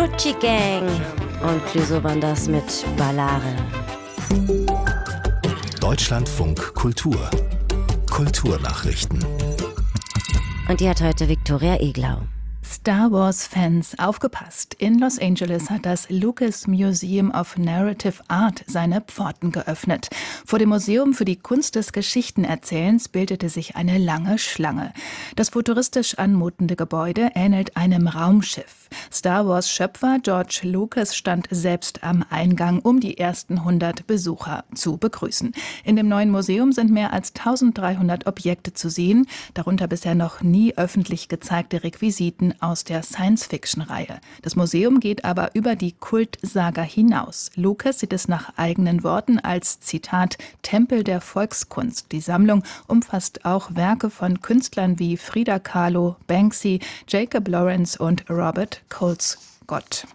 Tucci Gang und Clouseau waren das mit Ballare. Deutschlandfunk Kultur. Kulturnachrichten. Und die hat heute Viktoria Eglau. Star Wars-Fans, aufgepasst! In Los Angeles hat das Lucas Museum of Narrative Art seine Pforten geöffnet. Vor dem Museum für die Kunst des Geschichtenerzählens bildete sich eine lange Schlange. Das futuristisch anmutende Gebäude ähnelt einem Raumschiff. Star Wars-Schöpfer George Lucas stand selbst am Eingang, um die ersten 100 Besucher zu begrüßen. In dem neuen Museum sind mehr als 1300 Objekte zu sehen, darunter bisher noch nie öffentlich gezeigte Requisiten aus der Science-Fiction-Reihe. Das Museum geht aber über die Kultsaga hinaus. Lucas sieht es nach eigenen Worten als, Zitat, Tempel der Volkskunst. Die Sammlung umfasst auch Werke von Künstlern wie Frida Kahlo, Banksy, Jacob Lawrence und Robert Colescott.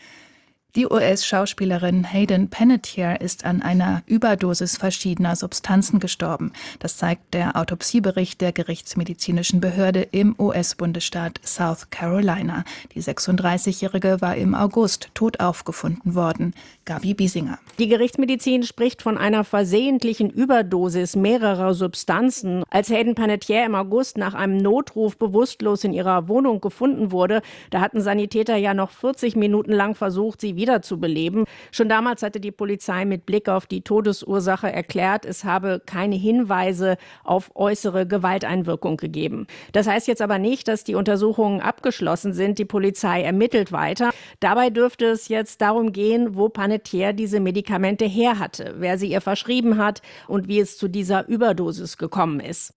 Die US-Schauspielerin Hayden Panettiere ist an einer Überdosis verschiedener Substanzen gestorben. Das zeigt der Autopsiebericht der gerichtsmedizinischen Behörde im US-Bundesstaat South Carolina. Die 36-Jährige war im August tot aufgefunden worden. Gabi Biesinger. Die Gerichtsmedizin spricht von einer versehentlichen Überdosis mehrerer Substanzen. Als Hayden Panettiere im August nach einem Notruf bewusstlos in ihrer Wohnung gefunden wurde, da hatten Sanitäter ja noch 40 Minuten lang versucht, sie wiederzubeleben. Schon damals hatte die Polizei mit Blick auf die Todesursache erklärt, es habe keine Hinweise auf äußere Gewalteinwirkung gegeben. Das heißt jetzt aber nicht, dass die Untersuchungen abgeschlossen sind. Die Polizei ermittelt weiter. Dabei dürfte es jetzt darum gehen, wo Panettiere diese Medikamente her hatte, wer sie ihr verschrieben hat und wie es zu dieser Überdosis gekommen ist.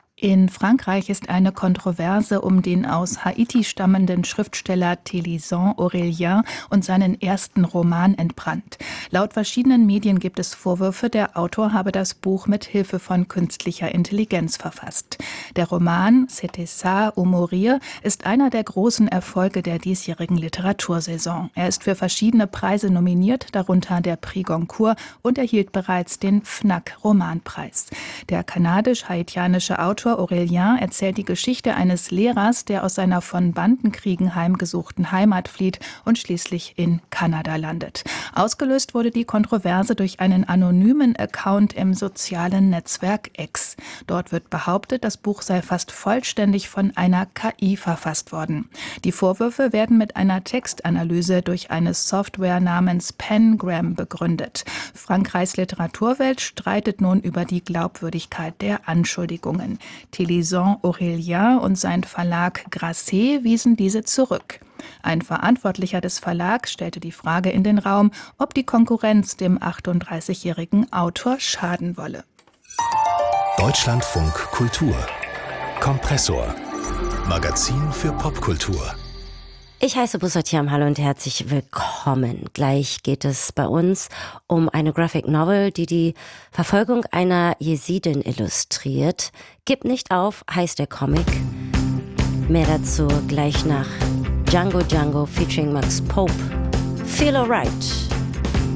In Frankreich ist eine Kontroverse um den aus Haiti stammenden Schriftsteller Thélisant Aurélien und seinen ersten Roman entbrannt. Laut verschiedenen Medien gibt es Vorwürfe, der Autor habe das Buch mit Hilfe von künstlicher Intelligenz verfasst. Der Roman C'était ça ou mourir ist einer der großen Erfolge der diesjährigen Literatursaison. Er ist für verschiedene Preise nominiert, darunter der Prix Goncourt, und erhielt bereits den Fnac-Romanpreis. Der kanadisch-haitianische Autor Aurélien erzählt die Geschichte eines Lehrers, der aus seiner von Bandenkriegen heimgesuchten Heimat flieht und schließlich in Kanada landet. Ausgelöst wurde die Kontroverse durch einen anonymen Account im sozialen Netzwerk X. Dort wird behauptet, das Buch sei fast vollständig von einer KI verfasst worden. Die Vorwürfe werden mit einer Textanalyse durch eine Software namens Pengram begründet. Frankreichs Literaturwelt streitet nun über die Glaubwürdigkeit der Anschuldigungen. Thélisant Aurélien und sein Verlag Grasset wiesen diese zurück. Ein Verantwortlicher des Verlags stellte die Frage in den Raum, ob die Konkurrenz dem 38-jährigen Autor schaden wolle. Deutschlandfunk Kultur. Kompressor. Magazin für Popkultur. Ich heiße Bussatiam, hallo und herzlich willkommen. Gleich geht es bei uns um eine Graphic Novel, die die Verfolgung einer Jesidin illustriert. Gib nicht auf, heißt der Comic. Mehr dazu gleich nach Django Django featuring Max Pope. Feel Alright.